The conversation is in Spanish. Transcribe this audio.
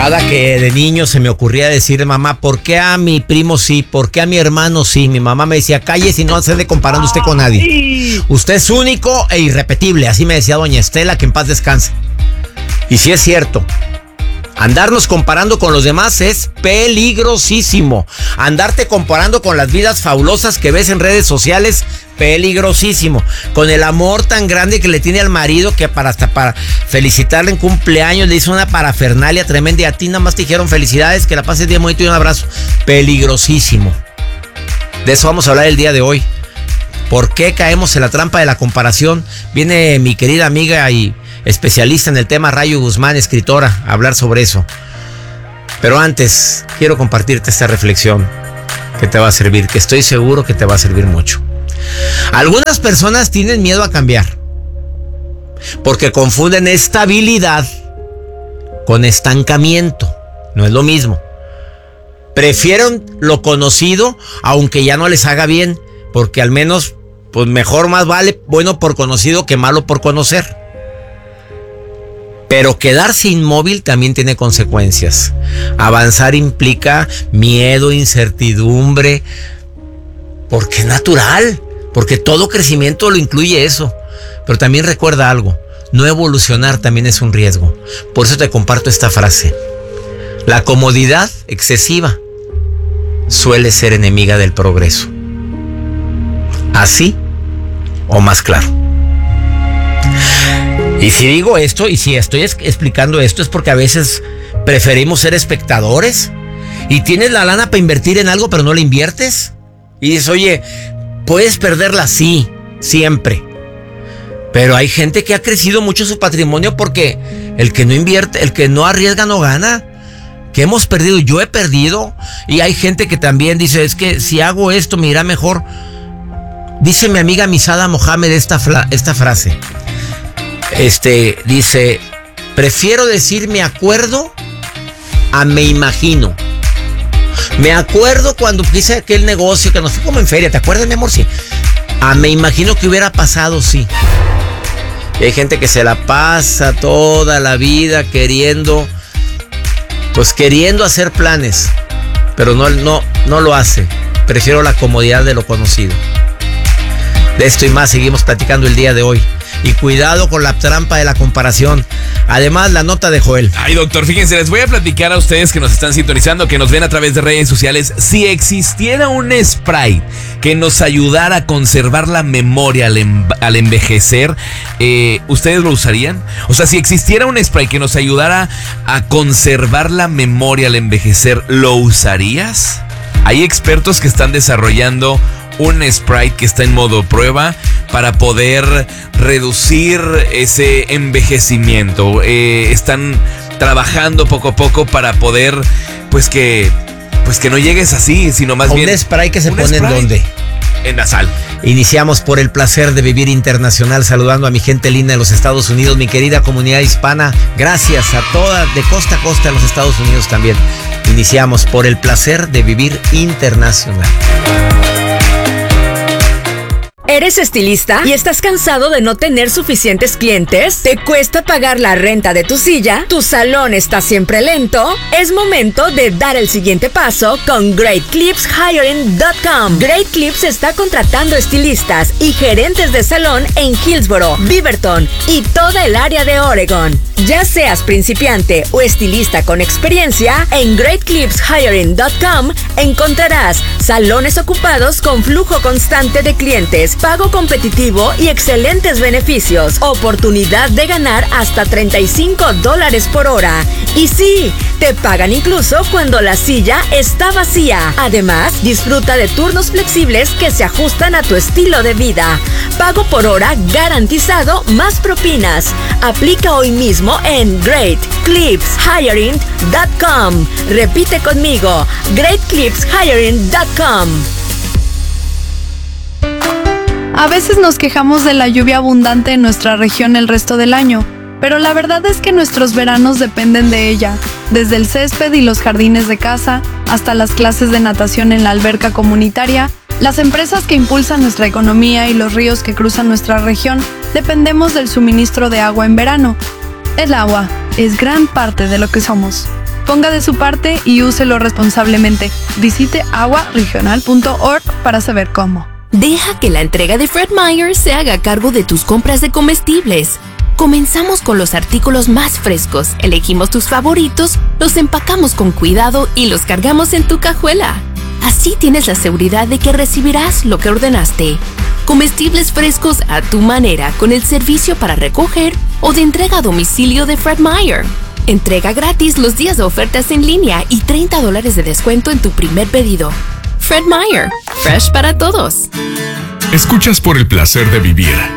Cada que de niño se me ocurría decir, mamá, ¿por qué a mi primo sí? ¿Por qué a mi hermano sí? Mi mamá me decía, cállese y no se ande comparando usted con nadie. Usted es único e irrepetible. Así me decía doña Estela, que en paz descanse. Y sí es cierto. Andarnos comparando con los demás es peligrosísimo. Andarte comparando con las vidas fabulosas que ves en redes sociales, peligrosísimo. Con el amor tan grande que le tiene al marido, que hasta para felicitarle en cumpleaños le hizo una parafernalia tremenda, y a ti nada más te dijeron felicidades, que la pases bien bonito y un abrazo. Peligrosísimo. De eso vamos a hablar el día de hoy. ¿Por qué caemos en la trampa de la comparación? Viene mi querida amiga y especialista en el tema, Rayo Guzmán, escritora, a hablar sobre eso. Pero antes, quiero compartirte esta reflexión que te va a servir, que estoy seguro que te va a servir mucho. Algunas personas tienen miedo a cambiar porque confunden estabilidad con estancamiento. No es lo mismo. Prefieren lo conocido aunque ya no les haga bien, porque al menos, pues mejor, más vale bueno por conocido que malo por conocer. Pero quedarse inmóvil también tiene consecuencias. Avanzar implica miedo, incertidumbre, porque es natural, porque todo crecimiento lo incluye eso. Pero también recuerda algo, no evolucionar también es un riesgo. Por eso te comparto esta frase. La comodidad excesiva suele ser enemiga del progreso. Así o más claro. Y si digo esto, y si estoy explicando esto, es porque a veces preferimos ser espectadores. Y tienes la lana para invertir en algo, pero no la inviertes. Y dices, oye, puedes perderla, sí, siempre. Pero hay gente que ha crecido mucho su patrimonio porque el que no invierte, el que no arriesga no gana. Que hemos perdido, yo he perdido. Y hay gente que también dice, es que si hago esto me irá mejor. Dice mi amiga Misada Mohamed esta frase. Dice, prefiero decir me acuerdo a me imagino. Me acuerdo cuando hice aquel negocio que nos fue como en feria, ¿te acuerdas, mi amor? Sí. A me imagino que hubiera pasado, sí. Y hay gente que se la pasa toda la vida queriendo hacer planes, pero no lo hace. Prefiero la comodidad de lo conocido. De esto y más seguimos platicando el día de hoy. Y cuidado con la trampa de la comparación. Además, la nota de Joel. Ay, doctor, fíjense, les voy a platicar a ustedes que nos están sintonizando, que nos ven a través de redes sociales. Si existiera un spray que nos ayudara a conservar la memoria al envejecer, ¿ustedes lo usarían? O sea, si existiera un spray que nos ayudara a conservar la memoria al envejecer, ¿lo usarías? Hay expertos que están desarrollando un spray que está en modo prueba para poder reducir ese envejecimiento. Están trabajando poco a poco para poder, pues que no llegues así, sino más bien... ¿Un spray que se pone en dónde? En nasal. Iniciamos por el placer de vivir internacional, saludando a mi gente linda en los Estados Unidos, mi querida comunidad hispana. Gracias a toda, de costa a costa en los Estados Unidos también. Iniciamos por el placer de vivir internacional. ¿Eres estilista y estás cansado de no tener suficientes clientes? ¿Te cuesta pagar la renta de tu silla? ¿Tu salón está siempre lento? Es momento de dar el siguiente paso con GreatClipsHiring.com. Great Clips está contratando estilistas y gerentes de salón en Hillsboro, Beaverton y toda el área de Oregon. Ya seas principiante o estilista con experiencia, en GreatClipsHiring.com encontrarás salones ocupados con flujo constante de clientes, pago competitivo y excelentes beneficios. Oportunidad de ganar hasta $35 por hora. Y sí, te pagan incluso cuando la silla está vacía. Además, disfruta de turnos flexibles que se ajustan a tu estilo de vida. Pago por hora garantizado más propinas. Aplica hoy mismo en GreatClipsHiring.com. Repite conmigo, GreatClipsHiring.com. A veces nos quejamos de la lluvia abundante en nuestra región el resto del año, pero la verdad es que nuestros veranos dependen de ella, desde el césped y los jardines de casa, hasta las clases de natación en la alberca comunitaria, las empresas que impulsan nuestra economía y los ríos que cruzan nuestra región, dependemos del suministro de agua en verano. El agua es gran parte de lo que somos. Ponga de su parte y úselo responsablemente. Visite aguaregional.org para saber cómo. Deja que la entrega de Fred Meyer se haga cargo de tus compras de comestibles. Comenzamos con los artículos más frescos, elegimos tus favoritos, los empacamos con cuidado y los cargamos en tu cajuela. Así tienes la seguridad de que recibirás lo que ordenaste. Comestibles frescos a tu manera con el servicio para recoger o de entrega a domicilio de Fred Meyer. Entrega gratis los días de ofertas en línea y $30 de descuento en tu primer pedido. Fred Meyer, fresh para todos. Escuchas por el placer de vivir